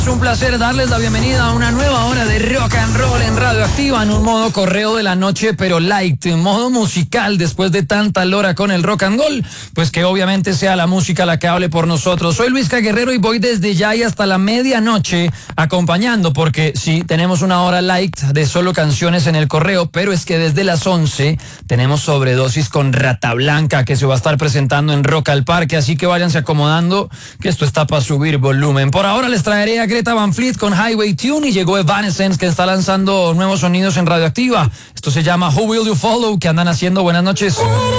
Es un placer darles la bienvenida a una nueva hora de rock and roll en Radioactiva, en un modo correo de la noche, pero light, en modo musical, después de tanta lora con el rock and roll, pues que obviamente sea la música la que hable por nosotros. Soy Luis Guerrero y voy desde ya y hasta la medianoche acompañando, porque sí, tenemos una hora light de solo canciones en el correo, pero es que desde las 11 tenemos sobredosis con Rata Blanca, que se va a estar presentando en Rock al Parque, así que váyanse acomodando, que esto está para subir volumen. Por ahora les traeré a Greta Van Fleet con Highway Tune y llegó Evanescence, que está lanzando nuevos sonidos en Radioactiva. Esto se llama Who Will You Follow, que andan haciendo. Buenas noches.